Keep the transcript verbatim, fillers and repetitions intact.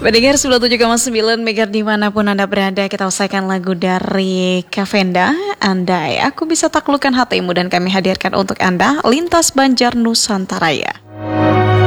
Pendengar sembilan puluh tujuh koma sembilan Megar dimanapun Anda berada, kita usaikan lagu dari Kavenda, Andai Aku Bisa Taklukkan Hatimu, dan kami hadirkan untuk Anda Lintas Banjar Nusantara.